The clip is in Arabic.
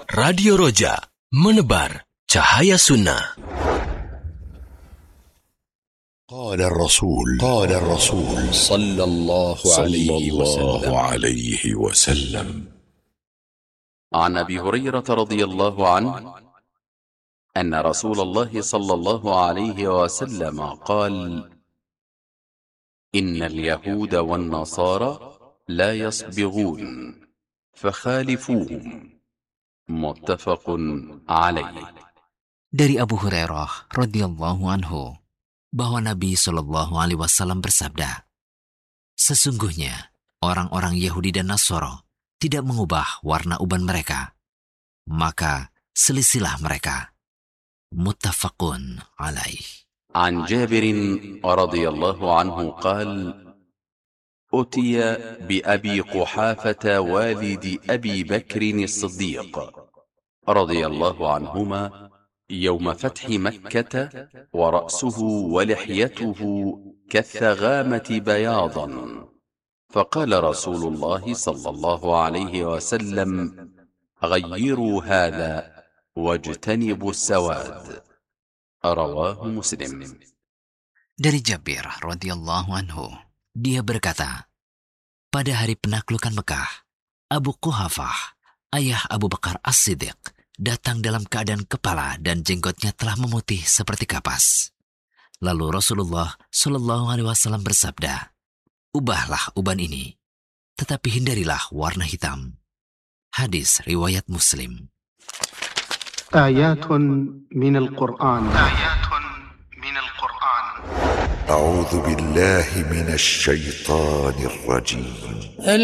Radio Roja, menebar cahaya sunnah. قال الرسول صلى الله عليه وسلم عن أبي هريرة رضي الله عنه أن رسول الله صلى الله عليه وسلم قال: إن اليهود والنصارى لا يصبغون فخالفوهم. متفق عليه. Dari Abu Hurairah radhiyallahu anhu bahwa Nabi Shallallahu alaihi wasallam bersabda, sesungguhnya orang-orang Yahudi dan Nasoro tidak mengubah warna uban mereka, maka selisilah mereka. Muttafaqun alaih. عن جابر رضي الله عنه قال: أتي بأبي قحافة والد أبي بكر الصديق رضي الله عنهما يوم فتح مكة ورأسه ولحيته كالثغامة بياضا، فقال رسول الله صلى الله عليه وسلم: غيروا هذا واجتنبوا السواد. رواه مسلم. Dari Jabir radhiyallahu anhu, dia berkata, pada hari penaklukan Mekah, Abu Quhafah, ayah Abu Bakar As-Siddiq, datang dalam keadaan kepala dan jenggotnya telah memutih seperti kapas. Lalu Rasulullah Shallallahu alaihi wasallam bersabda, ubahlah uban ini, tetapi hindarilah warna hitam. Hadis riwayat Muslim. آيات من القرآن. أعوذ بالله من الشيطان الرجيم